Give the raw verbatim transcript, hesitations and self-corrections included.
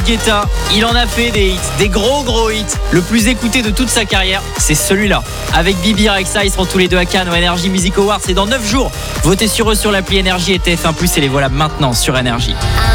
Guetta, il en a fait des hits, des gros gros hits. Le plus écouté de toute sa carrière, c'est celui-là. Avec Bibi et Rexa, ils seront tous les deux à Cannes au Energy Music Awards. C'est dans neuf jours. Votez sur eux sur l'appli Energy et T F un plus, et les voilà maintenant sur Energy.